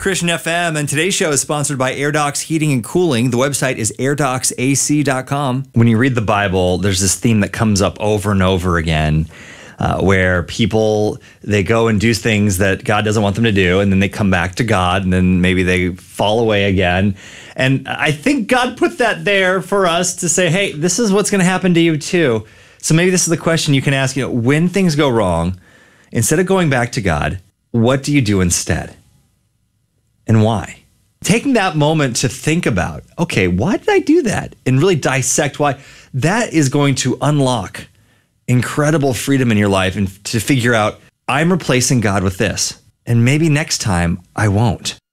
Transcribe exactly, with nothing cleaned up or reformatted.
Christian F M, and today's show is sponsored by AirDocs Heating and Cooling. The website is air docs a c dot com. When you read the Bible, there's this theme that comes up over and over again, uh, where people, they go and do things that God doesn't want them to do, and then they come back to God, and then maybe they fall away again. And I think God put that there for us to say, hey, this is what's going to happen to you too. So maybe this is the question you can ask, you know, when things go wrong, instead of going back to God, what do you do instead? And why? Taking that moment to think about, okay, why did I do that? And really dissect why. That is going to unlock incredible freedom in your life, and to figure out, I'm replacing God with this. And maybe next time I won't.